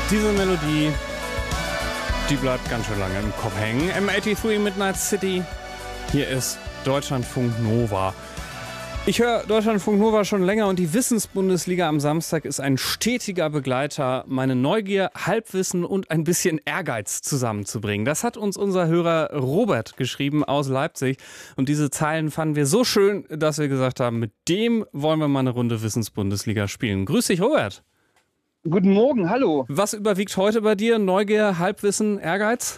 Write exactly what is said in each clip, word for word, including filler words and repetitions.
Diese Melodie, die bleibt ganz schön lange im Kopf hängen. M dreiundachtzig Midnight City. Hier ist Deutschlandfunk Nova. Ich höre Deutschlandfunk Nova schon länger und die Wissensbundesliga am Samstag ist ein stetiger Begleiter, meine Neugier, Halbwissen und ein bisschen Ehrgeiz zusammenzubringen. Das hat uns unser Hörer Robert geschrieben aus Leipzig und diese Zeilen fanden wir so schön, dass wir gesagt haben, mit dem wollen wir mal eine Runde Wissensbundesliga spielen. Grüß dich, Robert. Guten Morgen, hallo. Was überwiegt heute bei dir? Neugier, Halbwissen, Ehrgeiz?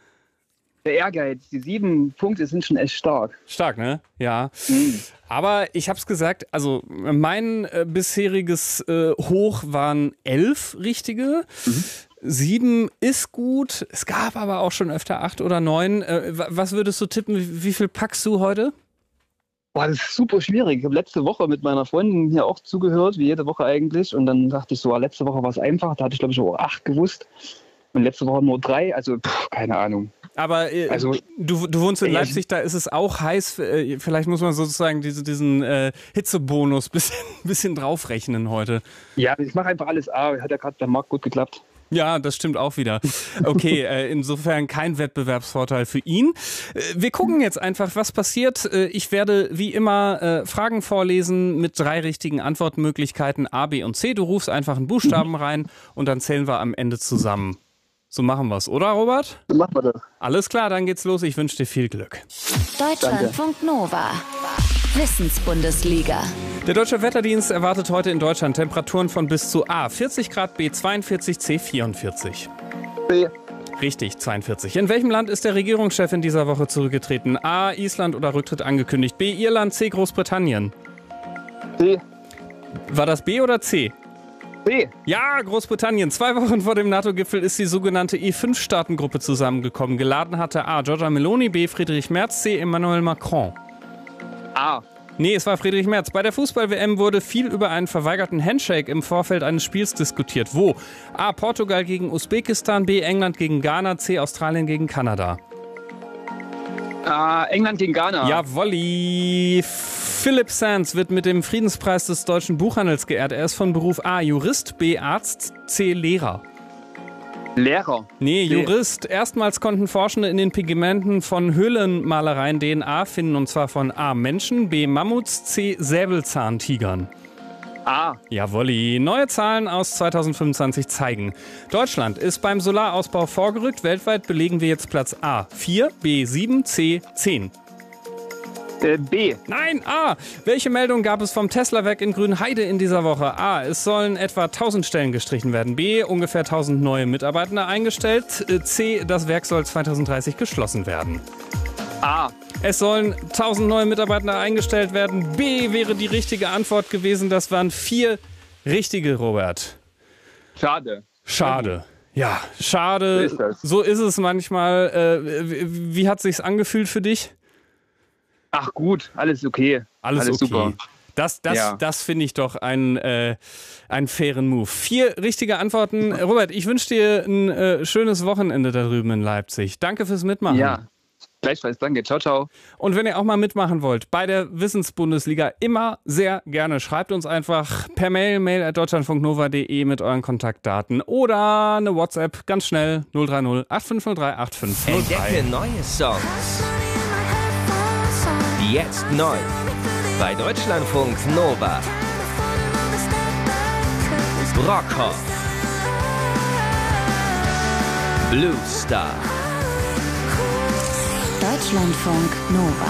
Der Ehrgeiz, die sieben Punkte sind schon echt stark. Stark, ne? Ja. Mhm. Aber ich habe es gesagt, also mein äh, bisheriges äh, Hoch waren elf richtige. Mhm. Sieben ist gut. Es gab aber auch schon öfter acht oder neun. Äh, was würdest du tippen? Wie, wie viel packst du heute? Boah, das ist super schwierig. Ich habe letzte Woche mit meiner Freundin hier auch zugehört, wie jede Woche eigentlich. Und dann dachte ich so, letzte Woche war es einfach. Da hatte ich, glaube ich, auch acht gewusst. Und letzte Woche nur drei. Also, pff, keine Ahnung. Aber äh, also, du, du wohnst in Leipzig, da ist es auch heiß. Äh, vielleicht muss man sozusagen diese, diesen äh, Hitzebonus ein bisschen, bisschen draufrechnen heute. Ja, ich mache einfach alles A. Hat ja gerade beim Markt gut geklappt. Ja, das stimmt auch wieder. Okay, äh, insofern kein Wettbewerbsvorteil für ihn. Äh, wir gucken jetzt einfach, was passiert. Äh, ich werde wie immer äh, Fragen vorlesen mit drei richtigen Antwortmöglichkeiten A, B und C. Du rufst einfach einen Buchstaben rein und dann zählen wir am Ende zusammen. So machen wir es, oder Robert? So machen wir das. Alles klar, dann geht's los. Ich wünsche dir viel Glück. Deutschlandfunk Nova. Wissensbundesliga. Der Deutsche Wetterdienst erwartet heute in Deutschland Temperaturen von bis zu A vierzig Grad, B zweiundvierzig, C vierundvierzig. B. Richtig, zweiundvierzig. In welchem Land ist der Regierungschef in dieser Woche zurückgetreten? A, Island oder Rücktritt angekündigt? B, Irland, C, Großbritannien? C. War das B oder C? B. Ja, Großbritannien. Zwei Wochen vor dem NATO-Gipfel ist die sogenannte E fünf Staaten-Gruppe zusammengekommen. Geladen hatte A, Giorgia Meloni, B, Friedrich Merz, C, Emmanuel Macron. A. Nee, es war Friedrich Merz. Bei der Fußball-W M wurde viel über einen verweigerten Handshake im Vorfeld eines Spiels diskutiert. Wo? A, Portugal gegen Usbekistan, B, England gegen Ghana, C, Australien gegen Kanada. A. England gegen Ghana. Jawolli. Philipp Sands wird mit dem Friedenspreis des deutschen Buchhandels geehrt. Er ist von Beruf A, Jurist, B, Arzt, C, Lehrer. Lehrer. Nee, C. Jurist. Erstmals konnten Forschende in den Pigmenten von Höhlenmalereien D N A finden, und zwar von A, Menschen, B, Mammuts, C, Säbelzahntigern. A. Jawolli. Neue Zahlen aus zweitausendfünfundzwanzig zeigen: Deutschland ist beim Solarausbau vorgerückt. Weltweit belegen wir jetzt Platz A vier, B sieben, C zehn. Äh, B. Nein, A. Welche Meldung gab es vom Tesla-Werk in Grünheide in dieser Woche? A. Es sollen etwa tausend Stellen gestrichen werden. B. Ungefähr tausend neue Mitarbeitende eingestellt. C. Das Werk soll zweitausenddreißig geschlossen werden. A. Es sollen tausend neue Mitarbeitende eingestellt werden. B. Wäre die richtige Antwort gewesen. Das waren vier richtige, Robert. Schade. Schade. Ja, schade. So ist das. So ist es manchmal. Äh, wie, wie hat es sich angefühlt für dich? Ach gut, alles okay. Alles, alles okay. super. Das, das, Ja. das finde ich doch einen, äh, einen fairen Move. Vier richtige Antworten. Robert, ich wünsche dir ein äh, schönes Wochenende da drüben in Leipzig. Danke fürs Mitmachen. Ja, gleichfalls. Danke. Ciao, ciao. Und wenn ihr auch mal mitmachen wollt bei der Wissensbundesliga, immer sehr gerne. Schreibt uns einfach per Mail, mail at deutschlandfunknova punkt de mit euren Kontaktdaten oder eine WhatsApp, ganz schnell, null drei null acht fünf null drei acht fünf null drei. Entdecke neue Songs. Jetzt neu bei Deutschlandfunk Nova. Brockhoff. Blue Star. Deutschlandfunk Nova.